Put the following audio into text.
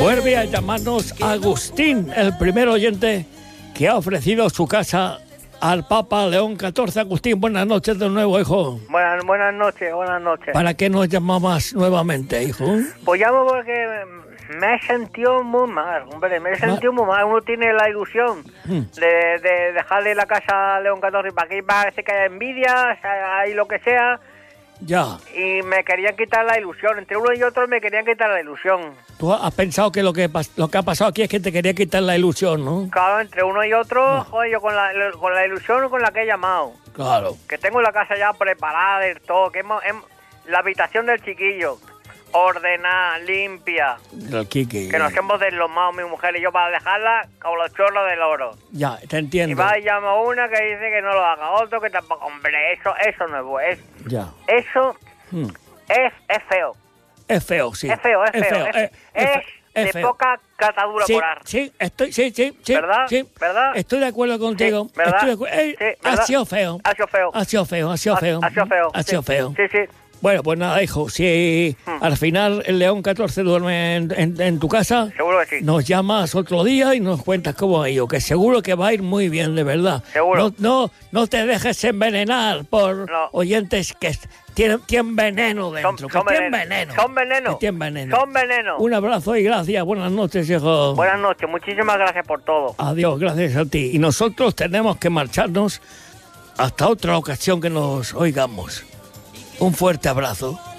Vuelve a llamarnos Agustín, el primer oyente que ha ofrecido su casa al Papa León XIV. Agustín, buenas noches de nuevo, hijo. Buenas noches. ¿Para qué nos llamabas nuevamente, hijo? Pues llamo porque me he sentido muy mal, hombre, muy mal. Uno tiene la ilusión de dejarle la casa a León XIV para que parece que hay envidia, hay lo que sea. Ya. Y me querían quitar la ilusión. Entre uno y otro me querían quitar la ilusión. Tú has pensado que lo que ha pasado aquí es que te quería quitar la ilusión, ¿no? Claro, entre uno y otro, joder, yo con la ilusión con la que he llamado. Claro. Que tengo la casa ya preparada y todo, que la habitación del chiquillo ordenada, limpia. El Kiki. Que nos hemos deslomado mi mujer y yo para dejarla como los chorros del oro. Ya, te entiendo. Y va y llama una que dice que no lo haga, otro que tampoco. Hombre, eso no es bueno. Ya. Eso es feo. Es feo, sí. Es feo. Es de poca catadura sí, por ar. Sí, ¿Verdad? Sí, ¿verdad? Estoy de acuerdo contigo. Sí, ¿verdad? Ha sido feo. Ha sido feo. Sí. Bueno, pues nada, hijo, si al final el León XIV duerme en tu casa, seguro que sí. Nos llamas otro día y nos cuentas cómo ha ido, que seguro que va a ir muy bien, de verdad. Seguro. No te dejes envenenar por oyentes que tienen veneno dentro. Son veneno. Un abrazo y gracias. Buenas noches, hijo. Buenas noches. Muchísimas gracias por todo. Adiós, gracias a ti. Y nosotros tenemos que marcharnos hasta otra ocasión que nos oigamos. Un fuerte abrazo.